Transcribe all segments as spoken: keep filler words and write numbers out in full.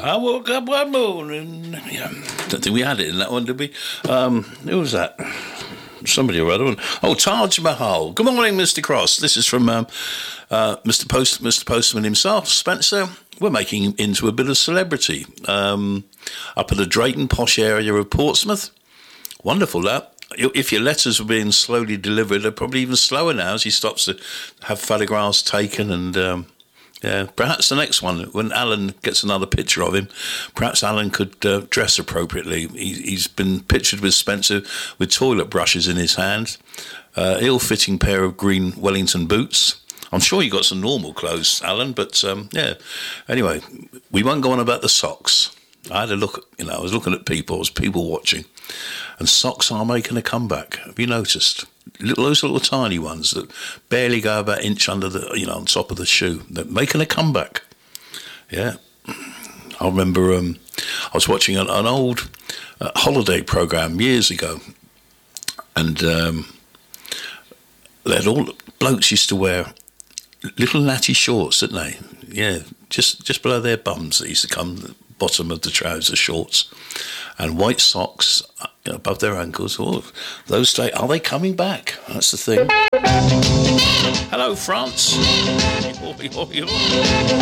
I woke up one morning. Yeah. Don't think we had it in that one, did we? Um, who was that? Somebody or other. Oh, Taj Mahal. Good morning, Mister Cross. This is from um, uh, Mister Post, Mister Postman himself, Spencer. We're making him into a bit of celebrity. Um, up at the Drayton posh area of Portsmouth. Wonderful, that. If your letters were being slowly delivered, they're probably even slower now as he stops to have photographs taken. And um, yeah, perhaps the next one, when Alan gets another picture of him, perhaps Alan could uh, dress appropriately. He, he's been pictured with Spencer with toilet brushes in his hand, uh, ill-fitting pair of green Wellington boots. I'm sure you got some normal clothes, Alan, but um, yeah. Anyway, we won't go on about the socks. I had a look, you know, I was looking at people, I was people watching, and socks are making a comeback. Have you noticed? Little, those little tiny ones that barely go about an inch under the, you know, on top of the shoe. They're making a comeback. Yeah. I remember um, I was watching an, an old uh, holiday programme years ago, and um, they had all, blokes used to wear little natty shorts, didn't they? Yeah, just, just below their bums. They used to come bottom of the trouser shorts, and white socks above their ankles. Oh, those days, are they coming back? That's the thing. Hello, France. Thank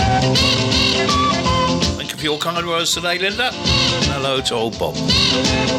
you for your kind words today, Linda. Hello to old Bob.